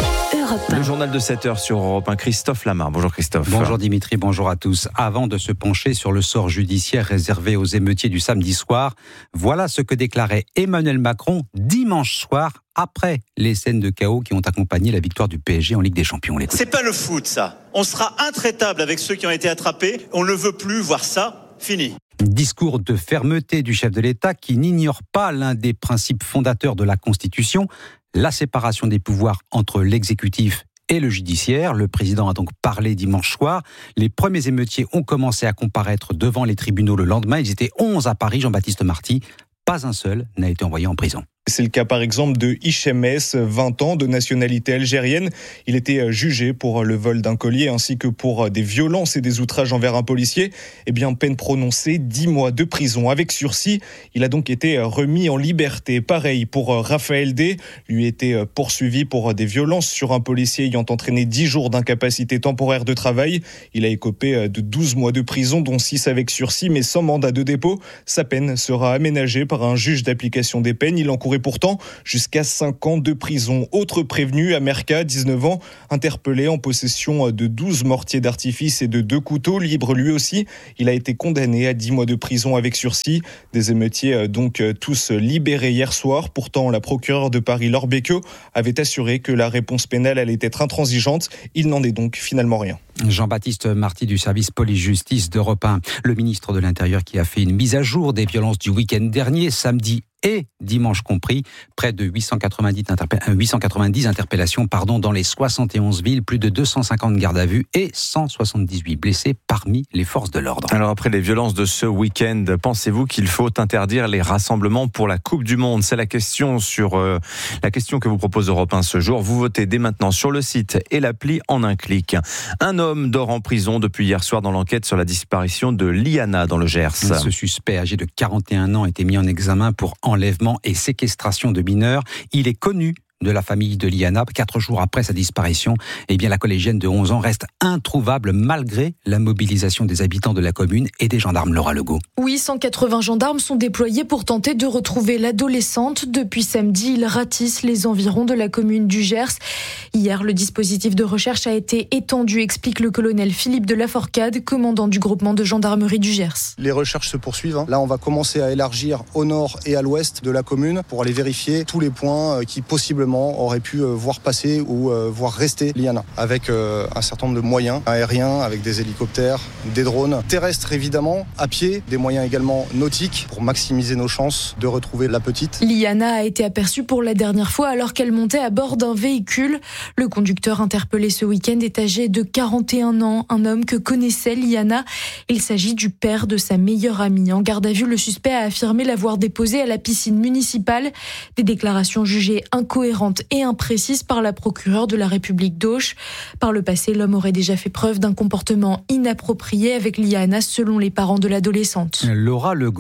Le journal de sept heures sur Europe un, Christophe Lamar. Bonjour Christophe. Bonjour Dimitri, bonjour à tous. Avant de se pencher sur le sort judiciaire réservé aux émeutiers du samedi soir, voilà ce que déclarait Emmanuel Macron dimanche soir après les scènes de chaos qui ont accompagné la victoire du P S G en Ligue des Champions. C'est pas le foot ça. On sera intraitable avec ceux qui ont été attrapés. On ne veut plus voir ça. Fini. Discours de fermeté du chef de l'État qui n'ignore pas l'un des principes fondateurs de la Constitution, la séparation des pouvoirs entre l'exécutif et le judiciaire. Le président a donc parlé dimanche soir. Les premiers émeutiers ont commencé à comparaître devant les tribunaux le lendemain. Ils étaient onze à Paris, Jean-Baptiste Marty. Pas un seul n'a été envoyé en prison. C'est le cas par exemple de Hichem S, vingt ans, de nationalité algérienne. Il était jugé pour le vol d'un collier ainsi que pour des violences et des outrages envers un policier. Eh bien, peine prononcée, dix mois de prison avec sursis. Il a donc été remis en liberté. Pareil pour Raphaël D. Lui était poursuivi pour des violences sur un policier ayant entraîné dix jours d'incapacité temporaire de travail. Il a écopé de douze mois de prison, dont six avec sursis, mais sans mandat de dépôt. Sa peine sera aménagée par un juge d'application des peines. Il encourt et pourtant jusqu'à cinq ans de prison. Autre prévenu, Amerka, dix-neuf ans, interpellé en possession de douze mortiers d'artifice et de deux couteaux, libre lui aussi. Il a été condamné à dix mois de prison avec sursis. Des émeutiers donc tous libérés hier soir. Pourtant, la procureure de Paris, Laure Becquio, avait assuré que la réponse pénale allait être intransigeante. Il n'en est donc finalement rien. Jean-Baptiste Marty du service police-justice d'Europe un, le ministre de l'Intérieur qui a fait une mise à jour des violences du week-end dernier, samedi et dimanche compris, près de huit cent quatre-vingt-dix, interpe- huit cent quatre-vingt-dix interpellations pardon, dans les soixante et onze villes, plus de deux cent cinquante gardes à vue et cent soixante-dix-huit blessés parmi les forces de l'ordre. Alors après les violences de ce week-end, pensez-vous qu'il faut interdire les rassemblements pour la Coupe du Monde ? C'est la question sur euh, la question que vous propose Europe un ce jour. Vous votez dès maintenant sur le site et l'appli en un clic. Un homme dort en prison depuis hier soir dans l'enquête sur la disparition de Liana dans le Gers. Ce suspect âgé de quarante et un ans a été mis en examen pour enlèvement et séquestration de mineurs. Il est connu de la famille de Liana. Quatre jours après sa disparition, eh bien, la collégienne de onze ans reste introuvable malgré la mobilisation des habitants de la commune et des gendarmes. Laura Legault. Oui, cent quatre-vingts gendarmes sont déployés pour tenter de retrouver l'adolescente. Depuis samedi, ils ratissent les environs de la commune du Gers. Hier, le dispositif de recherche a été étendu, explique le colonel Philippe de Laforcade, commandant du groupement de gendarmerie du Gers. Les recherches se poursuivent. Là, on va commencer à élargir au nord et à l'ouest de la commune pour aller vérifier tous les points qui possiblement aurait pu voir passer ou voir rester Liana, avec un certain nombre de moyens aériens, avec des hélicoptères, des drones, terrestres évidemment, à pied, des moyens également nautiques pour maximiser nos chances de retrouver la petite. Liana a été aperçue pour la dernière fois alors qu'elle montait à bord d'un véhicule. Le conducteur interpellé ce week-end est âgé de quarante et un ans, un homme que connaissait Liana. Il s'agit du père de sa meilleure amie. En garde à vue, le suspect a affirmé l'avoir déposée à la piscine municipale. Des déclarations jugées incohérentes et imprécise par la procureure de la République d'Auch. Par le passé, l'homme aurait déjà fait preuve d'un comportement inapproprié avec Liana, selon les parents de l'adolescente. Laura Legault.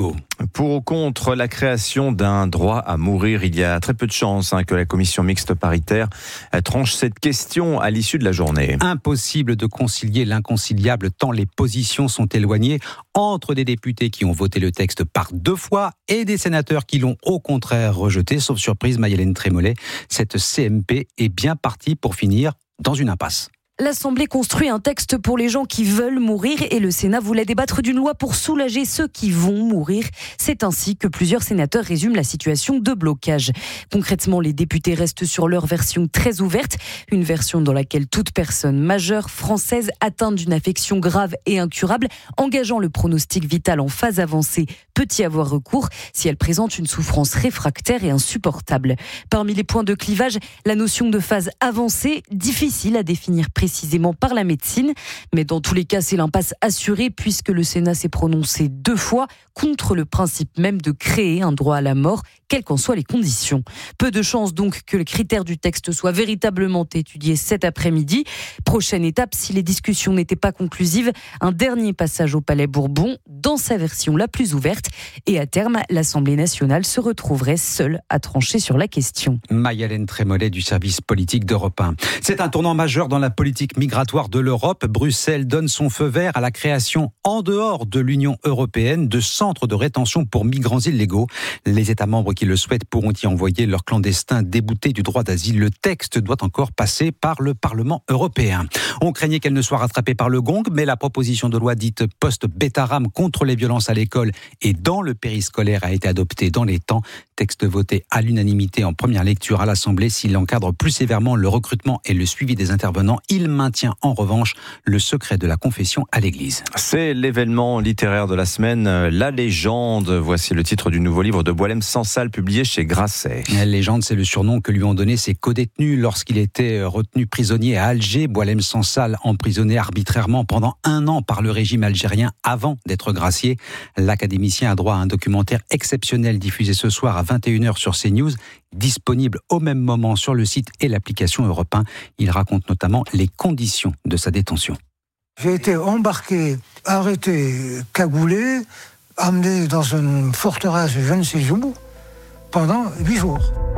Pour ou contre la création d'un droit à mourir, il y a très peu de chances hein, que la commission mixte paritaire tranche cette question à l'issue de la journée. Impossible de concilier l'inconciliable tant les positions sont éloignées entre des députés qui ont voté le texte par deux fois et des sénateurs qui l'ont au contraire rejeté. Sauf surprise, Maï-Hélène Trémollet, cette C M P est bien partie pour finir dans une impasse. L'Assemblée construit un texte pour les gens qui veulent mourir et le Sénat voulait débattre d'une loi pour soulager ceux qui vont mourir. C'est ainsi que plusieurs sénateurs résument la situation de blocage. Concrètement, les députés restent sur leur version très ouverte, une version dans laquelle toute personne majeure française atteinte d'une affection grave et incurable, engageant le pronostic vital en phase avancée, peut y avoir recours si elle présente une souffrance réfractaire et insupportable. Parmi les points de clivage, la notion de phase avancée, difficile à définir précisément par la médecine, mais dans tous les cas, c'est l'impasse assurée puisque le Sénat s'est prononcé deux fois contre le principe même de créer un droit à la mort, quelles qu'en soient les conditions. Peu de chances donc que le critère du texte soit véritablement étudié cet après-midi. Prochaine étape, si les discussions n'étaient pas conclusives, un dernier passage au Palais Bourbon dans sa version la plus ouverte et à terme, l'Assemblée nationale se retrouverait seule à trancher sur la question. Maï-Hélène Trémollet du service politique d'Europe un. C'est un tournant majeur dans la politique migratoire de l'Europe. Bruxelles donne son feu vert à la création en dehors de l'Union européenne de centres de rétention pour migrants illégaux. Les États membres qui le souhaitent pourront y envoyer leurs clandestins déboutés du droit d'asile. Le texte doit encore passer par le Parlement européen. On craignait qu'elle ne soit rattrapée par le gong, mais la proposition de loi dite post-Bétaram contre les violences à l'école et dans le périscolaire a été adoptée dans les temps. Texte voté à l'unanimité en première lecture à l'Assemblée. S'il encadre plus sévèrement le recrutement et le suivi des intervenants, il maintient en revanche le secret de la confession à l'Église. C'est l'événement littéraire de la semaine, La Légende. Voici le titre du nouveau livre de Boualem Sansal publié chez Grasset. La Légende, c'est le surnom que lui ont donné ses codétenus lorsqu'il était retenu prisonnier à Alger. Boualem Sansal, emprisonné arbitrairement pendant un an par le régime algérien avant d'être gracié. L'académicien a droit à un documentaire exceptionnel diffusé ce soir à vingt et une heures sur CNews, disponible au même moment sur le site et l'application Europe un. Il raconte notamment les conditions de sa détention. J'ai été embarqué, arrêté, cagoulé, amené dans une forteresse je ne sais où pendant huit jours.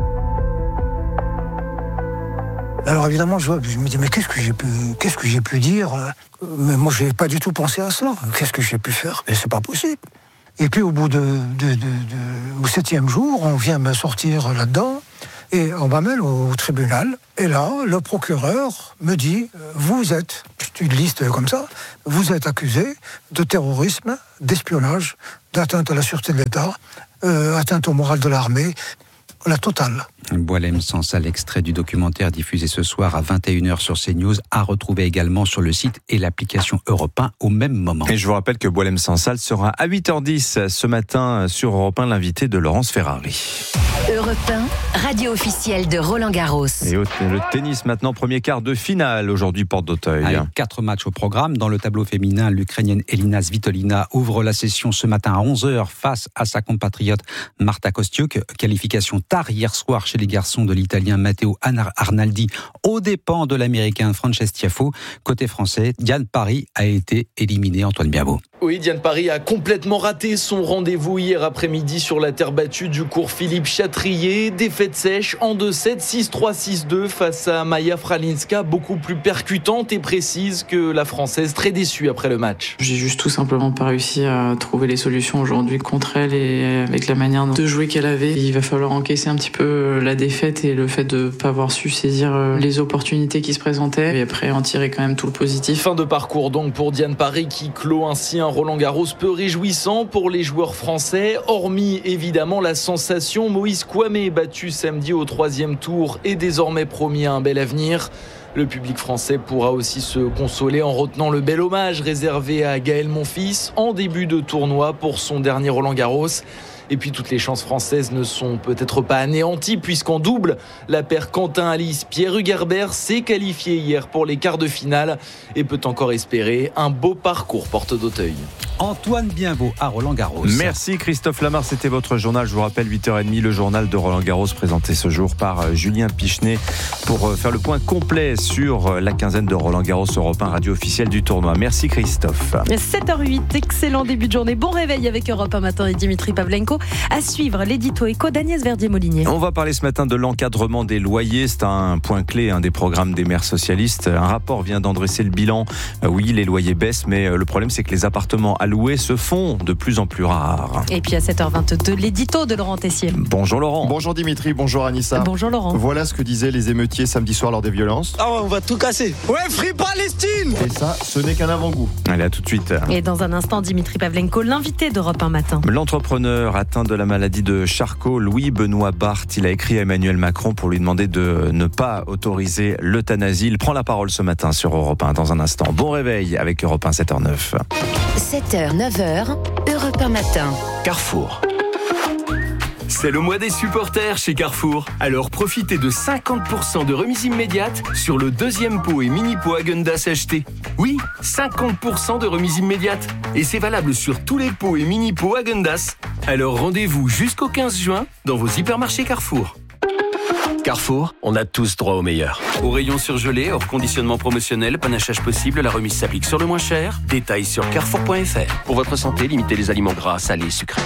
Alors évidemment, je, je me dis, mais qu'est-ce que j'ai pu, qu'est-ce que j'ai pu dire? Mais moi, je n'ai pas du tout pensé à cela. Qu'est-ce que j'ai pu faire? Mais c'est pas possible. Et puis au bout de, de, de, de, au septième jour, on vient me sortir là-dedans et on m'amène au, au tribunal. Et là, le procureur me dit, vous êtes, c'est une liste comme ça, vous êtes accusé de terrorisme, d'espionnage, d'atteinte à la sûreté de l'État, euh, atteinte au moral de l'armée, la totale. Boualem Sansal, extrait du documentaire diffusé ce soir à vingt et une heures sur CNews, à retrouver également sur le site et l'application Europe un au même moment. Et je vous rappelle que Boualem Sansal sera à huit heures dix ce matin sur Europe un, l'invité de Laurence Ferrari. Europe un, radio officielle de Roland Garros. Et au, le tennis maintenant, premier quart de finale aujourd'hui, porte d'Auteuil. Avec quatre matchs au programme. Dans le tableau féminin, l'Ukrainienne Elina Svitolina ouvre la session ce matin à onze heures face à sa compatriote Marta Kostyuk. Qualification tard hier soir chez les garçons de l'Italien Matteo Arnaldi aux dépens de l'Américain Frances Tiafoe. Côté français, Diane Paris a été éliminée. Antoine Biabo. Oui, Diane Paris a complètement raté son rendez-vous hier après-midi sur la terre battue du cours Philippe Chatrier. Défaite sèche en deux sept, six trois, six deux face à Maja Fralinska, beaucoup plus percutante et précise que la Française, très déçue après le match. J'ai juste tout simplement pas réussi à trouver les solutions aujourd'hui contre elle et avec la manière de jouer qu'elle avait. Il va falloir encaisser un petit peu la défaite et le fait de pas avoir su saisir les opportunités qui se présentaient et après en tirer quand même tout le positif. Fin de parcours donc pour Diane Paris qui clôt ainsi un Roland Garros peu réjouissant pour les joueurs français, hormis évidemment la sensation Moïse Kouamé battu samedi au troisième tour et désormais promis à un bel avenir. Le public français pourra aussi se consoler en retenant le bel hommage réservé à Gaël Monfils en début de tournoi pour son dernier Roland Garros. Et puis toutes les chances françaises ne sont peut-être pas anéanties puisqu'en double, la paire Quentin-Alice Pierre Hugerbert s'est qualifiée hier pour les quarts de finale et peut encore espérer un beau parcours porte d'Auteuil. Antoine Bienvaux à Roland-Garros. Merci Christophe Lamar, c'était votre journal. Je vous rappelle, huit heures trente, le journal de Roland-Garros présenté ce jour par Julien Pichenet pour faire le point complet sur la quinzaine de Roland-Garros Europe un, radio officielle du tournoi. Merci Christophe. sept heures huit, excellent début de journée. Bon réveil avec Europe un matin et Dimitri Pavlenko. À suivre l'édito éco d'Agnès Verdier-Molinier. On va parler ce matin de l'encadrement des loyers. C'est un point clé, un des programmes des maires socialistes. Un rapport vient d'en dresser le bilan. Oui, les loyers baissent, mais le problème c'est que les appartements à louer se font de plus en plus rares. Et puis à sept heures vingt-deux, l'édito de Laurent Tessier. Bonjour Laurent. Bonjour Dimitri, bonjour Anissa. Bonjour Laurent. Voilà ce que disaient les émeutiers samedi soir lors des violences. Ah ouais, on va tout casser. Ouais, Free Palestine. Et ça, ce n'est qu'un avant-goût. Allez, à tout de suite. Et dans un instant, Dimitri Pavlenko, l'invité d'Europe un matin. L'entrepreneur atteint de la maladie de Charcot, Louis-Benoît Barthes, il a écrit à Emmanuel Macron pour lui demander de ne pas autoriser l'euthanasie. Il prend la parole ce matin sur Europe un dans un instant. Bon réveil avec Europe un, sept heures neuf. sept heures, neuf heures, Europe un matin. Carrefour. C'est le mois des supporters chez Carrefour. Alors profitez de cinquante pour cent de remise immédiate sur le deuxième pot et mini pot Häagen-Dazs acheté. Oui, cinquante pour cent de remise immédiate. Et c'est valable sur tous les pots et mini pots Häagen-Dazs. Alors rendez-vous jusqu'au quinze juin dans vos hypermarchés Carrefour. Carrefour, on a tous droit au meilleur. Au rayon surgelé, hors conditionnement promotionnel, panachage possible, la remise s'applique sur le moins cher. Détails sur carrefour point f r. Pour votre santé, limitez les aliments gras, salés, sucrés.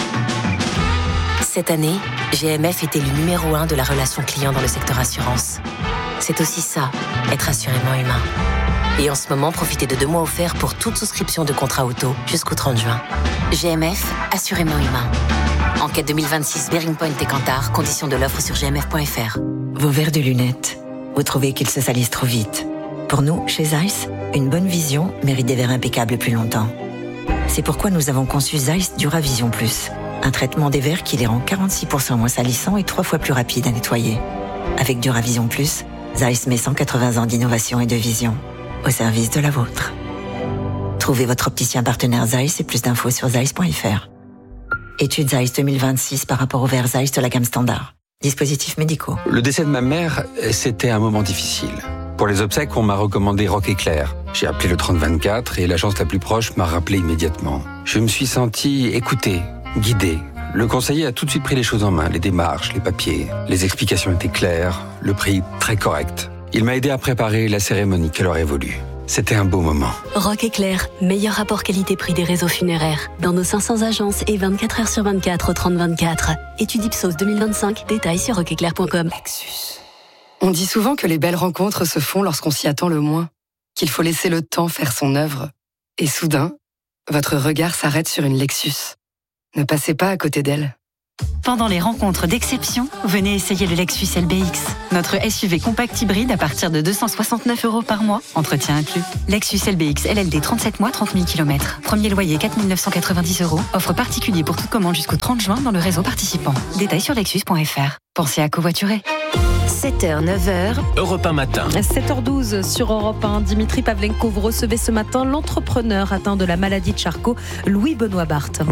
Cette année, G M F était le numéro un de la relation client dans le secteur assurance. C'est aussi ça, être assurément humain. Et en ce moment, profitez de deux mois offerts pour toute souscription de contrat auto jusqu'au trente juin. G M F, assurément humain. Enquête deux mille vingt-six, Bearing Point et Kantar, conditions de l'offre sur g m f point f r. Vos verres de lunettes, vous trouvez qu'ils se salissent trop vite. Pour nous, chez Zeiss, une bonne vision mérite des verres impeccables plus longtemps. C'est pourquoi nous avons conçu Zeiss Duravision Plus, un traitement des verres qui les rend quarante-six pour cent moins salissants et trois fois plus rapides à nettoyer. Avec Duravision Plus, Zeiss met cent quatre-vingts ans d'innovation et de vision au service de la vôtre. Trouvez votre opticien partenaire Zeiss et plus d'infos sur zeiss point f r. Étude Zeiss deux mille vingt-six par rapport aux verres Zeiss de la gamme standard. Dispositifs médicaux. Le décès de ma mère, c'était un moment difficile. Pour les obsèques, on m'a recommandé Rock Éclair. J'ai appelé le trente vingt-quatre et l'agence la plus proche m'a rappelé immédiatement. Je me suis senti écouté, guidé. Le conseiller a tout de suite pris les choses en main, les démarches, les papiers. Les explications étaient claires, le prix très correct. Il m'a aidé à préparer la cérémonie qu'elle aurait voulu. C'était un beau moment. Rock Éclair, meilleur rapport qualité-prix des réseaux funéraires. Dans nos cinq cents agences et vingt-quatre heures sur vingt-quatre au trente vingt-quatre. Étude Ipsos deux mille vingt-cinq, détails sur rock éclair point com. Lexus. On dit souvent que les belles rencontres se font lorsqu'on s'y attend le moins, qu'il faut laisser le temps faire son œuvre. Et soudain, votre regard s'arrête sur une Lexus. Ne passez pas à côté d'elle. Pendant les rencontres d'exception, venez essayer le Lexus L B X. Notre S U V compact hybride à partir de deux cent soixante-neuf euros par mois, entretien inclus. Lexus L B X L L D trente-sept mois, trente mille kilomètres. Premier loyer quatre mille neuf cent quatre-vingt-dix euros. Offre particulier pour toute commande jusqu'au trente juin dans le réseau participant. Détails sur lexus point f r. Pensez à covoiturer. sept heures, neuf heures. Europe un matin. sept heures douze sur Europe un. Dimitri Pavlenko, vous recevez ce matin l'entrepreneur atteint de la maladie de Charcot, Louis-Benoît Barthes.